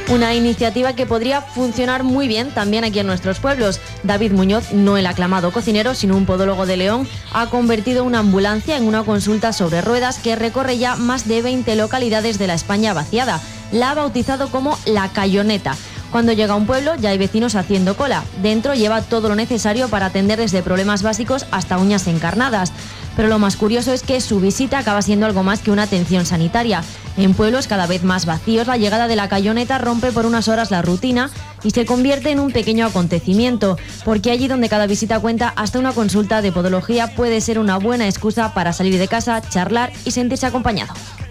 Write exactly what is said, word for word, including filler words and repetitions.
Una iniciativa que podría funcionar muy bien también aquí en nuestros pueblos. David Muñoz, no el aclamado cocinero, sino un podólogo de León, ha convertido una ambulancia en una consulta sobre ruedas que recorre ya más de veinte localidades de la España vaciada. La ha bautizado como La Cayoneta. Cuando llega a un pueblo ya hay vecinos haciendo cola. Dentro lleva todo lo necesario para atender desde problemas básicos hasta uñas encarnadas. Pero lo más curioso es que su visita acaba siendo algo más que una atención sanitaria. En pueblos cada vez más vacíos, la llegada de La Cayoneta rompe por unas horas la rutina y se convierte en un pequeño acontecimiento, porque allí donde cada visita cuenta, hasta una consulta de podología puede ser una buena excusa para salir de casa, charlar y sentirse acompañado.